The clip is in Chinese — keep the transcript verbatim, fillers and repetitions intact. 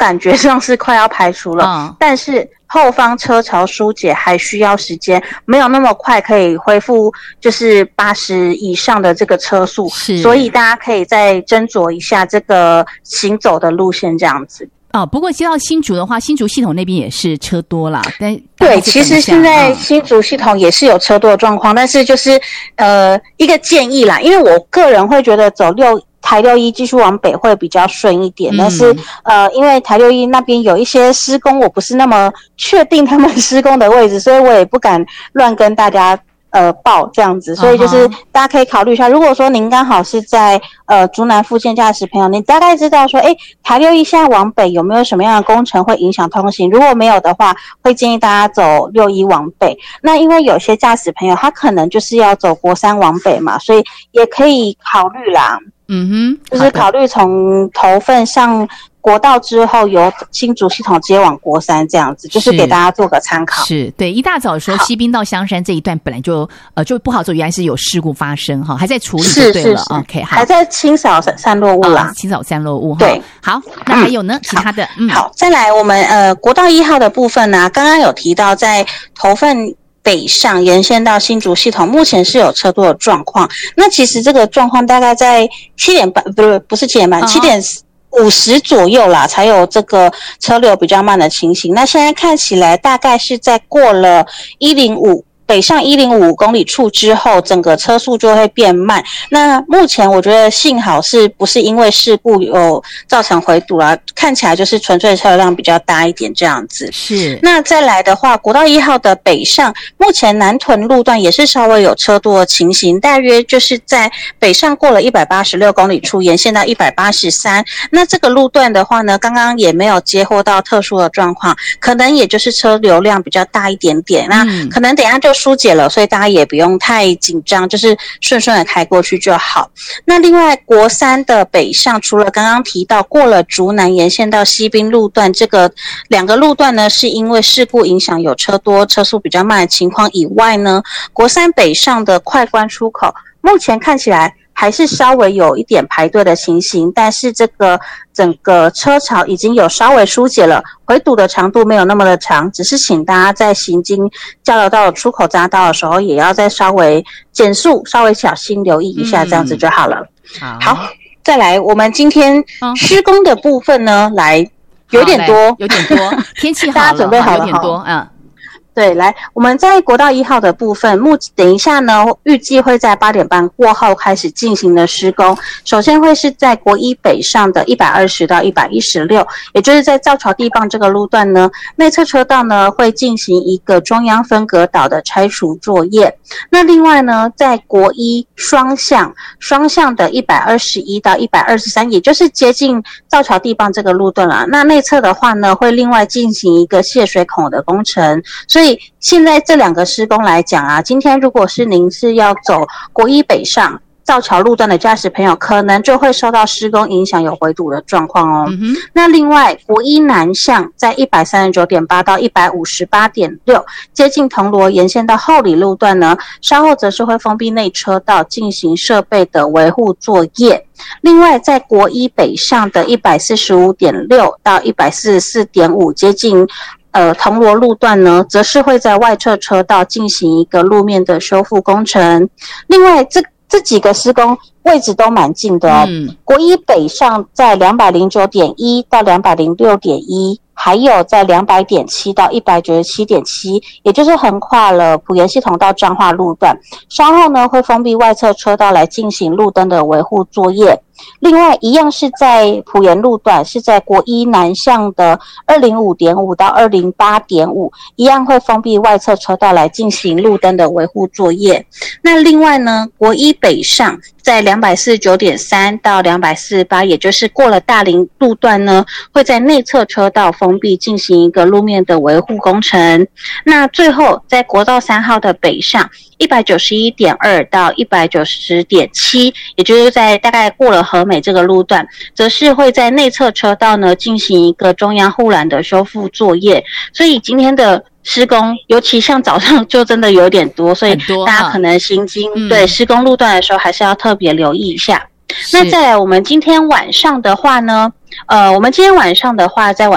感觉上是快要排除了，嗯、但是后方车潮疏解还需要时间，没有那么快可以恢复就是八十以上的这个车速，所以大家可以再斟酌一下这个行走的路线这样子。 哦，不过接到新竹的话，新竹系统那边也是车多啦。但对，其实现在新竹系统也是有车多的状况，嗯、但是就是呃一个建议啦，因为我个人会觉得走六台六一继续往北会比较顺一点，嗯、但是呃因为台六一那边有一些施工，我不是那么确定他们施工的位置，所以我也不敢乱跟大家呃报这样子，所以就是大家可以考虑一下，如果说您刚好是在呃竹南附近驾驶朋友，你大概知道说诶台六一现在往北有没有什么样的工程会影响通行，如果没有的话会建议大家走六一往北。那因为有些驾驶朋友他可能就是要走国三往北嘛，所以也可以考虑啦， 嗯哼， 就是考虑从头份上国道之后由新竹系统接往国三这样子，就是给大家做个参考。 是，对，一大早的时候西滨到香山这一段本来就呃就不好走，原来是有事故发生哈，还在处理就对了。 是是是 OK， 好， 还在清扫散落物啦， 哦、清扫散落物。 对， 好，那还有呢？嗯、其他的，嗯， 好，再来我们呃国道一号的部分呢、啊，刚刚有提到在头份北上延线到新竹系统，目前是有车多的状况。那其实这个状况大概在七点半，不是不是七点半，七点五十左右啦，才有这个车流比较慢的情形。那现在看起来大概是在过了一零五。北上一零五公里处之后，整个车速就会变慢。那目前我觉得幸好是不是因为事故有造成回堵啦，看起来就是纯粹车辆比较大一点这样子。 是。 那再来的话，国道一号的北上，目前南屯路段也是稍微有车多的情形，大约就是在北上过了一百八十六公里处，沿线到一百八十三。那这个路段的话呢，刚刚也没有接获到特殊的状况，可能也就是车流量比较大一点点。那可能等一下就疏解了，所以大家也不用太紧张，就是顺顺的开过去就好。那另外国三的北上，除了刚刚提到过了竹南沿线到西滨路段，这个两个路段呢是因为事故影响有车多车速比较慢的情况以外呢，国三北上的快关出口目前看起来还是稍微有一点排队的情形，但是这个整个车潮已经有稍微疏解了，回堵的长度没有那么的长，只是请大家在行经交流道出口匝道的时候也要再稍微减速，稍微小心留意一下，这样子就好了。 嗯、 好, 好，再来我们今天施工的部分呢，嗯、来有点多， 有点多，天气好了， 大家准备好了， 有点多，嗯。 对，来，我们在国道一号的部分，目等一下呢，预计会在八点半过后开始进行的施工。首先会是在国一北上的一百二十到一百一十六，也就是在造桥地磅这个路段呢，内侧车道呢会进行一个中央分隔岛的拆除作业。那另外呢，在国一双向双向的一百二十一到一百二十三，也就是接近造桥地磅这个路段了。那内侧的话呢，会另外进行一个泄水孔的工程，所以现在这两个施工来讲啊，今天如果是您是要走国一北上造桥路段的驾驶朋友，可能就会受到施工影响有回堵的状况哦。嗯、那另外国一南向在 一百三十九点八 到 一百五十八点六 接近铜锣沿线到后里路段呢，稍后则是会封闭内车道进行设备的维护作业。另外在国一北上的 一百四十五点六 到 一百四十四点五 接近呃，铜锣路段呢，则是会在外侧车道进行一个路面的修复工程。另外，这这几个施工位置都蛮近的哦。嗯、国一北上在 两百零九点一 到 两百零六点一，还有在 两百点七 到 一百九十七点七， 也就是横跨了埔盐系统到彰化路段。稍后呢，会封闭外侧车道来进行路灯的维护作业。另外一样是在埔盐路段，是在国一南向的 二零五点五 到 二零八点五， 一样会封闭外侧车道来进行路灯的维护作业。那另外呢，国一北上在 两百四十九点三 到 两百四十八， 也就是过了大林路段呢，会在内侧车道封闭进行一个路面的维护工程。那最后在国道三号的北上 一百九十一点二 到 一百九十点七， 也就是在大概过了和美这个路段，则是会在内侧车道呢进行一个中央护栏的修复作业。所以今天的施工，尤其像早上就真的有点多，所以大家可能行经、嗯、对施工路段的时候还是要特别留意一下。那再来我们今天晚上的话呢，呃，我们今天晚上的话在晚